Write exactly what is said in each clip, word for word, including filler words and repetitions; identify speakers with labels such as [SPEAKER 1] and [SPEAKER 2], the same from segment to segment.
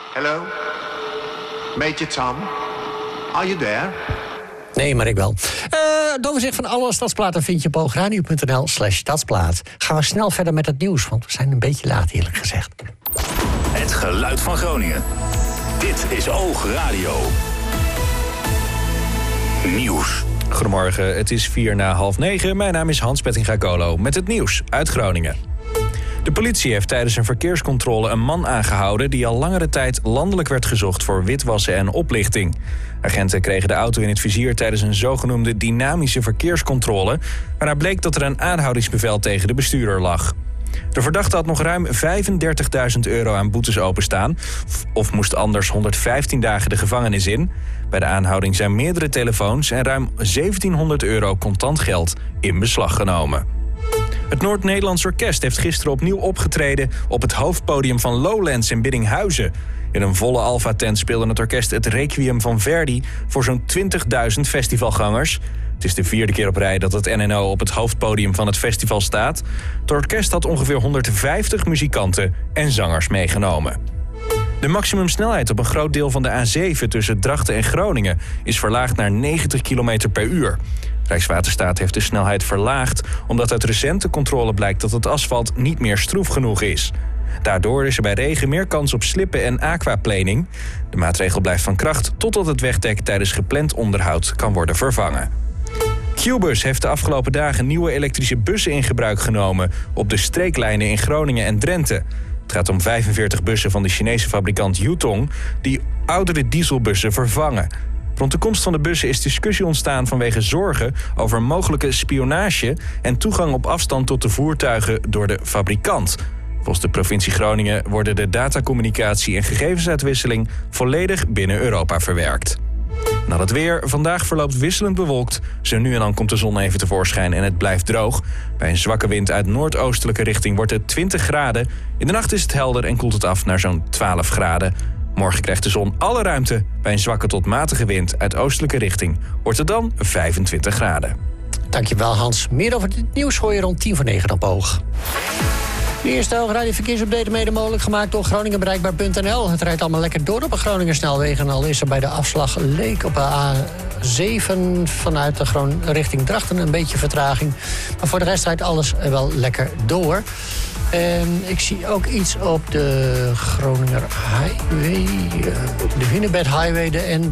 [SPEAKER 1] Hello? Major Tom? Are you there?
[SPEAKER 2] Nee, maar ik wel. Uh, het overzicht van alle stadsplaten vind je op oogradio.nl slash stadsplaat. Gaan we snel verder met het nieuws, want we zijn een beetje laat, eerlijk gezegd.
[SPEAKER 3] Het geluid van Groningen. Dit is Oogradio. Nieuws.
[SPEAKER 4] Goedemorgen, het is vier na half negen. Mijn naam is Hans Pettinga-Kolo met het nieuws uit Groningen. De politie heeft tijdens een verkeerscontrole een man aangehouden die al langere tijd landelijk werd gezocht voor witwassen en oplichting. Agenten kregen de auto in het vizier tijdens een zogenoemde dynamische verkeerscontrole, waarna bleek dat er een aanhoudingsbevel tegen de bestuurder lag. De verdachte had nog ruim vijfendertigduizend euro aan boetes openstaan, of moest anders honderdvijftien dagen de gevangenis in. Bij de aanhouding zijn meerdere telefoons en ruim zeventienhonderd euro contant geld in beslag genomen. Het Noord-Nederlands Orkest heeft gisteren opnieuw opgetreden op het hoofdpodium van Lowlands in Biddinghuizen. In een volle Alpha-tent speelde het orkest het Requiem van Verdi voor zo'n twintigduizend festivalgangers. Het is de vierde keer op rij dat het N N O op het hoofdpodium van het festival staat. Het orkest had ongeveer honderdvijftig muzikanten en zangers meegenomen. De maximumsnelheid op een groot deel van de A zeven tussen Drachten en Groningen is verlaagd naar negentig kilometer per uur. Rijkswaterstaat heeft de snelheid verlaagd omdat uit recente controle blijkt dat het asfalt niet meer stroef genoeg is. Daardoor is er bij regen meer kans op slippen en aquaplaning. De maatregel blijft van kracht totdat het wegdek tijdens gepland onderhoud kan worden vervangen. Qbus heeft de afgelopen dagen nieuwe elektrische bussen in gebruik genomen op de streeklijnen in Groningen en Drenthe. Het gaat om vijfenveertig bussen van de Chinese fabrikant Yutong die oudere dieselbussen vervangen. Rond de komst van de bussen is discussie ontstaan vanwege zorgen over mogelijke spionage en toegang op afstand tot de voertuigen door de fabrikant. Volgens de provincie Groningen worden de datacommunicatie en gegevensuitwisseling volledig binnen Europa verwerkt. Na het weer, vandaag verloopt wisselend bewolkt. Zo nu en dan komt de zon even tevoorschijn en het blijft droog. Bij een zwakke wind uit noordoostelijke richting wordt het twintig graden. In de nacht is het helder en koelt het af naar zo'n twaalf graden. Morgen krijgt de zon alle ruimte. Bij een zwakke tot matige wind uit oostelijke richting wordt het dan vijfentwintig graden.
[SPEAKER 2] Dankjewel Hans. Meer over het nieuws hoor je rond tien voor negen op Oog. De eerste Oogradio verkeersupdate mede mogelijk gemaakt door Groningen bereikbaar punt n l. Het rijdt allemaal lekker door op de Groninger snelwegen. Al is er bij de afslag Leek op de A zeven vanuit de Groen richting Drachten een beetje vertraging. Maar voor de rest rijdt alles wel lekker door. En ik zie ook iets op de Groninger Highway, de Winnebed Highway, de N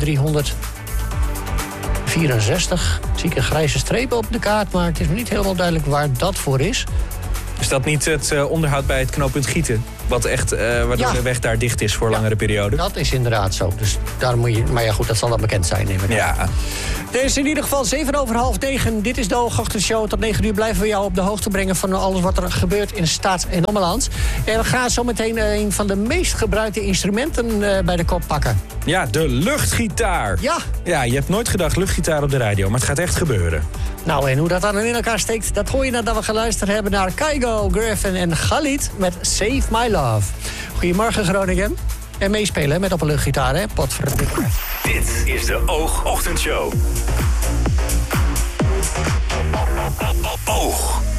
[SPEAKER 2] driehonderdvierenzestig. Zie ik een grijze streep op de kaart, maar het is niet helemaal duidelijk waar dat voor is.
[SPEAKER 4] Is dat niet het uh, onderhoud bij het knooppunt Gieten? Wat echt, uh, waardoor ja. de weg daar dicht is voor ja, langere perioden?
[SPEAKER 2] Dat is inderdaad zo. Dus daar moet je, maar ja goed, dat zal dan bekend zijn. Neem ik
[SPEAKER 4] ja.
[SPEAKER 2] Het is in ieder geval zeven over half negen. Dit is de Oogochtendshow. Tot negen uur blijven we jou op de hoogte brengen van alles wat er gebeurt in stad en ommeland. En we gaan zo meteen een van de meest gebruikte instrumenten uh, bij de kop pakken.
[SPEAKER 4] Ja, de luchtgitaar.
[SPEAKER 2] Ja.
[SPEAKER 4] Ja, je hebt nooit gedacht luchtgitaar op de radio, maar het gaat echt gebeuren.
[SPEAKER 2] Nou, en hoe dat dan in elkaar steekt, dat hoor je nadat we geluisterd hebben naar Kygo, Griffin en Khalid met Save My Love. Goedemorgen Groningen. En meespelen met op een luchtgitaar, hè? Potverdikke.
[SPEAKER 3] Dit is de Oogochtendshow. Oog.